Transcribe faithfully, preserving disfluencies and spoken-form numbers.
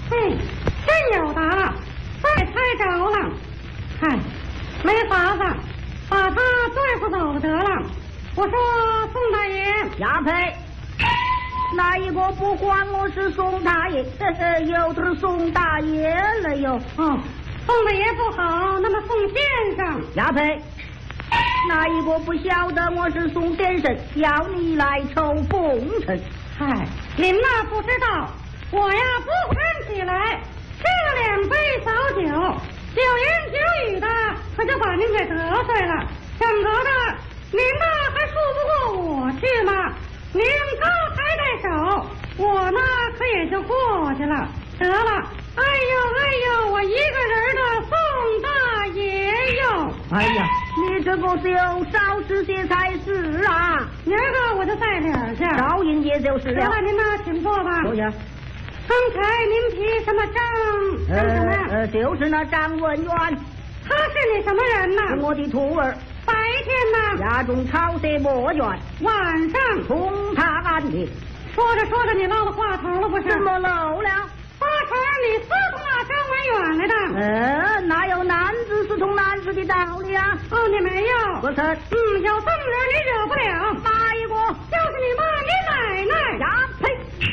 嘿，真有的，再猜着了。嗨，没法子，把他对付走了得了。我说宋大爷， 呀呸！那一个不管我是宋大爷，呵呵，有的是宋大爷了哟。 哦，宋大爷不好，那么宋先生， 呀呸！那一个不晓得我是宋先生，要你来抽风尘。 嗨，您那不知道，我呀不站起来，吃了两杯小酒，酒言酒语的，可就把您给得罪了。整个的，您那还说不过我去吗？您高抬抬手，我呢可也就过去了。得了，哎呦哎呦，我一个人的宋大爷哟！ 哎呀，你这个是有少吃些才是啊！ 明儿个我就带脸去， 少饮也就是了。 得了，您呢，请坐吧。 坐下。 刚才您提什么张？张什么呀？ 呃呃，就是那张文元， 他是你什么人呢？ 是我的徒儿。 白天呢， 家中草色莫怨； 晚上从他安定。 说着说着，你漏了话头了不是？ 怎么漏了？ 八成你私通那张文远来的。 呃，哪有男子私通男子的道理啊？ 哦，你没有。 不是。 嗯，有这么人你惹不了。 哪一个？ 就是你妈